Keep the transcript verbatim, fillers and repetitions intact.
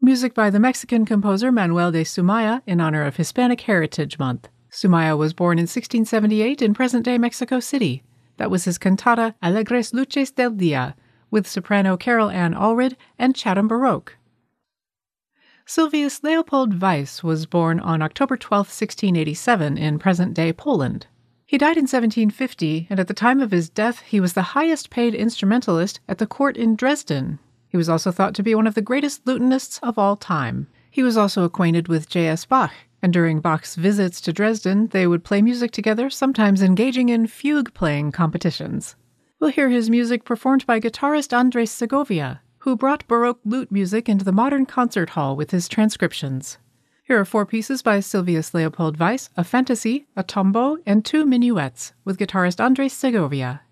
Music by the Mexican composer Manuel de Sumaya in honor of Hispanic Heritage Month. Sumaya was born in sixteen seventy-eight in present-day Mexico City. That was his cantata Alegres Luces del Dia, with soprano Carol Ann Allred and Chatham Baroque. Sylvius Leopold Weiss was born on October twelfth, sixteen eighty-seven, in present-day Poland. He died in seventeen fifty, and at the time of his death he was the highest-paid instrumentalist at the court in Dresden. He was also thought to be one of the greatest lutenists of all time. He was also acquainted with J S Bach, and during Bach's visits to Dresden, they would play music together, sometimes engaging in fugue-playing competitions. We'll hear his music performed by guitarist Andres Segovia, who brought Baroque lute music into the modern concert hall with his transcriptions. Here are four pieces by Sylvius Leopold Weiss: a fantasy, a tombeau, and two minuets, with guitarist Andres Segovia.